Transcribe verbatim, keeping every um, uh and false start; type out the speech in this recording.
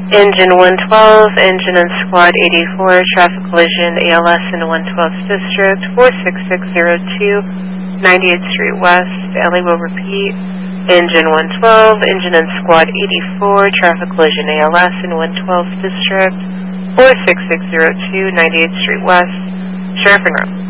Engine one twelve, engine and squad eighty-four, traffic collision A L S in one twelfth District, four six six zero two, ninety-eighth Street West. Ellie will repeat. Engine one twelve, engine and squad eighty-four, traffic collision A L S in one twelfth District, four six six zero two, ninety-eighth Street West. Sheriff and Row.